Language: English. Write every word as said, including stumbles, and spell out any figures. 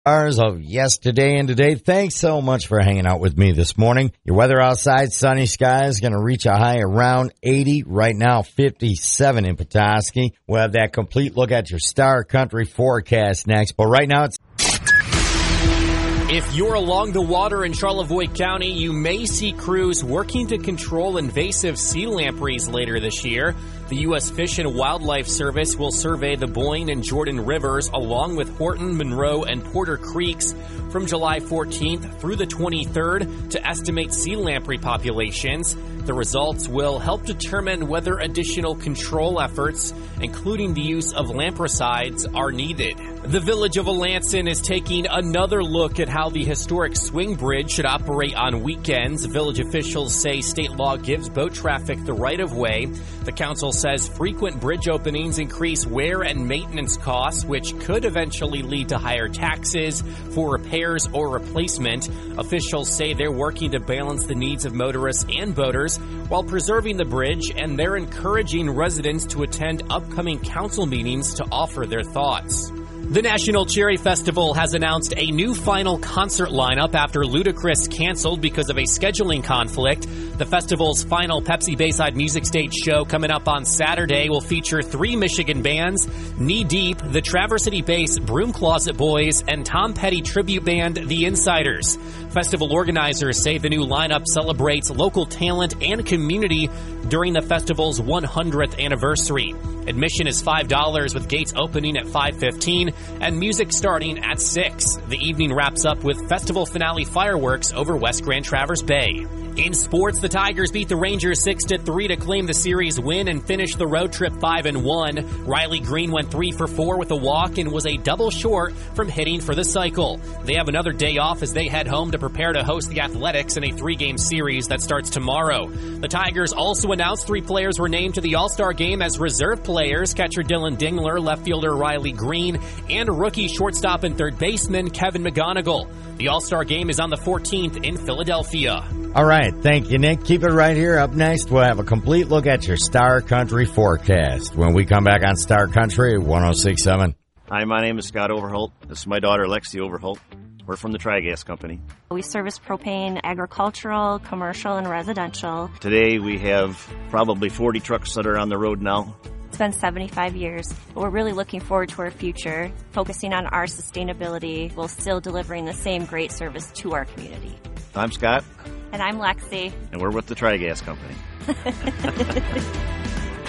Hours of yesterday and today. Thanks so much for hanging out with me this morning. Your weather outside, sunny skies, going to reach a high around eighty. Right now, fifty-seven in Petoskey. We'll have that complete look at your Star Country forecast next. But right now, it's... If you're along the water in Charlevoix County, you may see crews working to control invasive sea lampreys later this year. The U S Fish and Wildlife Service will survey the Boyne and Jordan rivers along with Horton, Monroe, and Porter Creeks from July fourteenth through the twenty-third to estimate sea lamprey populations. The results will help determine whether additional control efforts, including the use of lampricides, are needed. The Village of Alanson is taking another look at how the historic swing bridge should operate on weekends. Village officials say state law gives boat traffic the right of way. The council says frequent bridge openings increase wear and maintenance costs, which could eventually lead to higher taxes for repairs or replacement. Officials say they're working to balance the needs of motorists and boaters while preserving the bridge, and they're encouraging residents to attend upcoming council meetings to offer their thoughts. The National Cherry Festival has announced a new final concert lineup after Ludacris canceled because of a scheduling conflict. The festival's final Pepsi Bayside Music Stage show coming up on Saturday will feature three Michigan bands, Knee Deep, the Traverse City-based Broom Closet Boys, and Tom Petty tribute band The Insiders. Festival organizers say the new lineup celebrates local talent and community during the festival's one hundredth anniversary. Admission is five dollars with gates opening at five fifteen and music starting at six. The evening wraps up with festival finale fireworks over West Grand Traverse Bay. In sports, the Tigers beat the Rangers six to three to claim the series win and finish the road trip five and one. Riley Green went three for four with a walk and was a double short from hitting for the cycle. They have another day off as they head home to prepare to host the Athletics in a three-game series that starts tomorrow. The Tigers also announced three players were named to the All-Star game as reserve players: catcher Dylan Dingler, left fielder Riley Green, and rookie shortstop and third baseman Kevin McGonigal. The All-Star game is on the fourteenth in Philadelphia. All right, thank you, Nick. Keep it right here. Up next, we'll have a complete look at your Star Country forecast when we come back on Star Country one oh six point seven. Hi, my name is Scott Overholt. This is my daughter, Lexi Overholt. We're from the Tri-Gas Company. We service propane, agricultural, commercial, and residential. Today we have probably forty trucks that are on the road now. It's been seventy-five years. We're really looking forward to our future, focusing on our sustainability while still delivering the same great service to our community. I'm Scott. And I'm Lexi. And we're with the Tri-Gas Company.